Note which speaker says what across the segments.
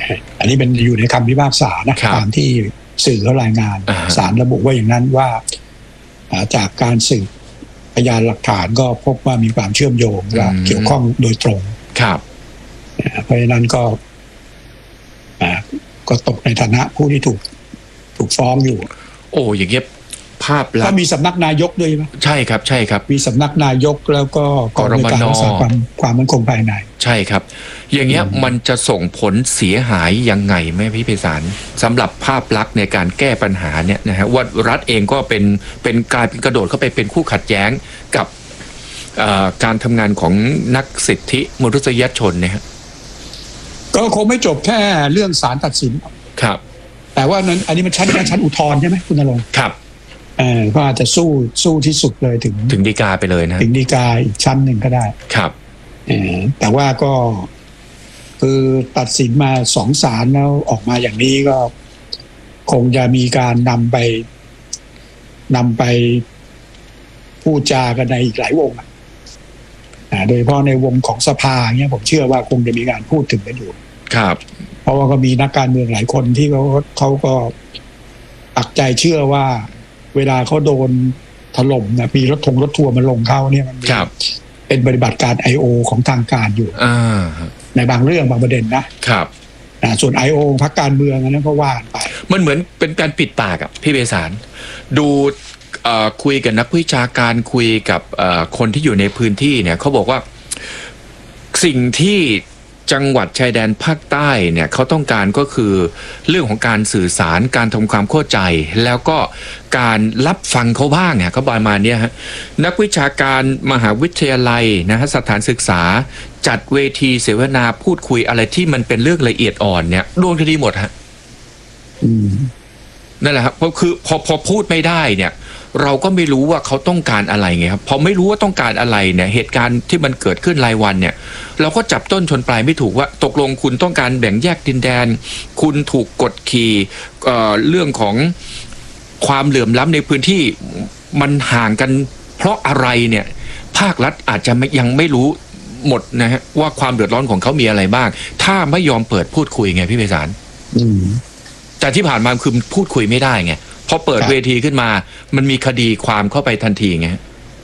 Speaker 1: อันนี้เป็นอยู่ในคำพิพากษานะตามที่สื่อเขารายงานศาลระบุว่าอย่างนั้นว่าจากการสืบพยานหลักฐานก็พบว่ามีความเชื่อมโยงว่าเกี่ยวข้องโดยตรง
Speaker 2: ครับ
Speaker 1: เพราะฉะนั้นก็ตกในฐานะผู้ที่ถูกฟ้องอยู่
Speaker 2: โอ้อย่างเงี้ยภาพลักษณ์
Speaker 1: ก็มีสำนักนายกด้วยไหม
Speaker 2: ใช่ครับใช่ครับ
Speaker 1: มีสำนักนายกแล้วก็
Speaker 2: กรมน.
Speaker 1: ความมั่นคงภายใน
Speaker 2: ใช่ครับอย่างเงี้ยมันจะส่งผลเสียหายยังไงไหมพี่ไพศาลสำหรับภาพลักษณ์ในการแก้ปัญหาเนี่ยนะฮะว่ารัฐเองก็เป็นกลายเป็นกระโดดเข้าไปเป็นคู่ขัดแย้งกับการทำงานของนักสิทธิมนุษยชนเนี่ย
Speaker 1: ก็คงไม่จบแค่เรื่องศาลตัดสิน
Speaker 2: ครับ
Speaker 1: แต่ว่านั้นอันนี้มันชั้นอุทธรณ์ใช่ไหมคุณณรงค์
Speaker 2: ครับ
Speaker 1: ก็อาจจะสู้ที่สุดเลยถึง
Speaker 2: ฎีกาไปเลยนะ
Speaker 1: ถึงฎีกาอีกชั้นหนึ่งก็ได้
Speaker 2: ครับ
Speaker 1: แต่ว่าก็คือตัดสินมา2 ศาลแล้วออกมาอย่างนี้ก็คงจะมีการนำไปพูดจากันในอีกหลายวงโดยเฉพาะในวงของสภาเนี่ยผมเชื่อว่าคงจะมีการพูดถึงกันอยู่
Speaker 2: ครับ
Speaker 1: เพราะว่าก็มีนักการเมืองหลายคนที่เขาก็ปักใจเชื่อว่าเวลาเขาโดนถล่มนะมีรถทัวร์มาลงเขาเนี่ยมันเป็นปฏิบัติการ I.O. ของทางการอยู่ในบางเรื่องบางประเด็น
Speaker 2: นะครับ
Speaker 1: ส่วน I.O. พรรคการเมืองนั้นก็ว่าไป
Speaker 2: มันเหมือนเป็นการปิดปากอะพี่เบสารดูคุยกับนักวิชาการคุยกับคนที่อยู่ในพื้นที่เนี่ยเขาบอกว่าสิ่งที่จังหวัดชายแดนภาคใต้เนี่ยเขาต้องการก็คือเรื่องของการสื่อสารการทำความเข้าใจแล้วก็การรับฟังเขาบ้างเนี่ยเขาบอกมาเนี่ยฮะนักวิชาการมหาวิทยาลัยนะฮะสถานศึกษาจัดเวทีเสวนาพูดคุยอะไรที่มันเป็นเรื่องละเอียดอ่อนเนี่ยโดนคดีหมดฮะนั่นแหละครับเพราะคือพอพูดไม่ได้เนี่ยเราก็ไม่รู้ว่าเขาต้องการอะไรไงครับพอไม่รู้ว่าต้องการอะไรเนี่ยเหตุการณ์ที่มันเกิดขึ้นรายวันเนี่ยเราก็จับต้นชนปลายไม่ถูกว่าตกลงคุณต้องการแบ่งแยกดินแดนคุณถูกกดขี่เรื่องของความเหลื่อมล้ำในพื้นที่มันห่างกันเพราะอะไรเนี่ยภาครัฐอาจจะยังไม่รู้หมดนะฮะว่าความเดือดร้อนของเขามีอะไรบ้างถ้าไม่ยอมเปิดพูดคุยไงพี่ไพศาลแต่ที่ผ่านมาคือพูดคุยไม่ได้ไงพอเปิดเวทีขึ้นมามันมีคดีความเข้าไปทันทีไง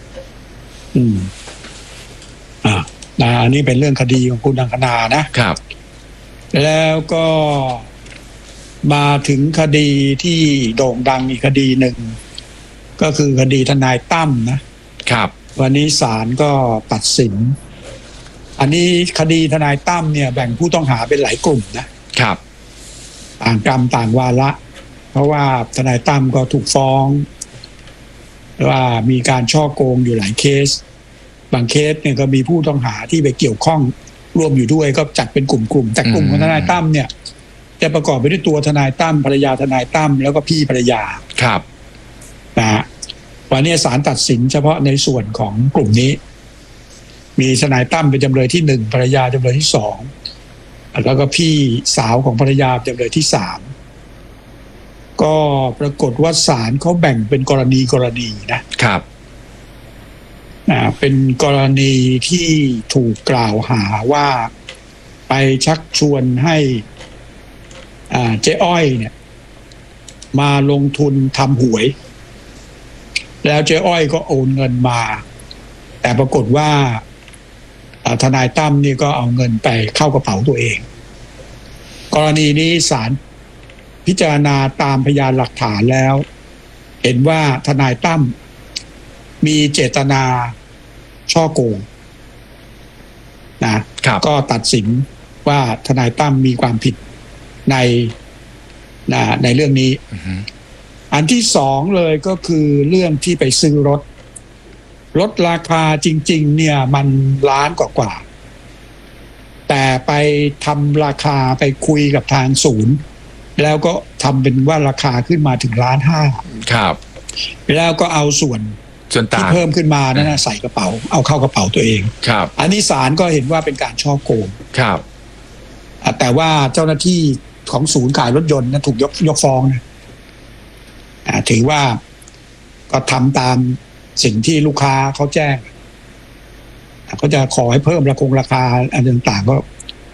Speaker 1: อันนี้เป็นเรื่องคดีของคุณอังคณานะครับแล้วก็มาถึงคดีที่โด่งดังอีกคดีหนึ่งก็คือคดีทนายตั้มนะครับวันนี้ศาลก็ตัดสินอันนี้คดีทนายตั้มเนี่ยแบ่งผู้ต้องหาเป็นหลายกลุ่มนะครับต่างกรรมต่างวาระเพราะว่าทนายตั้มก็ถูกฟ้องว่ามีการฉ้อโกงอยู่หลายเคสบางเคสเนี่ยก็มีผู้ต้องหาที่ไปเกี่ยวข้องร่วมอยู่ด้วยก็จัดเป็นกลุ่มๆแต่กลุ่มของทนายตั้มเนี่ยจะประกอบไปด้วยตัวทนายตั้มภรรยาทนายตั้มแล้วก็พี่ภรรยา
Speaker 2: ครับ
Speaker 1: วันนี้ศาลตัดสินเฉพาะในส่วนของกลุ่มนี้มีทนายตั้มเป็นจำเลยที่1ภรรยาจำเลยที่2แล้วก็พี่สาวของภรรยาจำเลยที่3ก็ปรากฏว่าศาลเขาแบ่งเป็นกรณีนะครับเป็นกรณีที่ถูกกล่าวหาว่าไปชักชวนให้เจ๊อ้อยเนี่ยมาลงทุนทำหวยแล้วเจ๊อ้อยก็โอนเงินมาแต่ปรากฏว่าทนายตั้มนี่ก็เอาเงินไปเข้ากระเป๋าตัวเองกรณีนี้ศาลพิจารณาตามพยานหลักฐานแล้วเห็นว่าทนายตั้มมีเจตนาฉ้อโกงก็ตัดสินว่าทนายตั้มมีความผิดในเรื่องนี้อันที่2เลยก็คือเรื่องที่ไปซื้อรถราคาจริงๆเนี่ยมันล้านกว่าแต่ไปทำราคาไปคุยกับทางศูนย์แล้วก็ทำเป็นว่าราคาขึ้นมาถึง1.5 ล้าน
Speaker 2: ครับ
Speaker 1: แล้วก็เอาส่วน
Speaker 2: ต่าง
Speaker 1: ที่เพิ่มขึ้นมานั่นใส่กระเป๋าเอาเข้ากระเป๋าตัวเอง
Speaker 2: ครับ
Speaker 1: อันนี้ศาลก็เห็นว่าเป็นการฉ้อโกง
Speaker 2: ครับ
Speaker 1: แต่ว่าเจ้าหน้าที่ของศูนย์ขายรถยนต์ถูกยกฟ้องถือว่าก็ทำตามสิ่งที่ลูกค้าเขาแจ้งเขาจะขอให้เพิ่มราคาอะไรต่างๆก็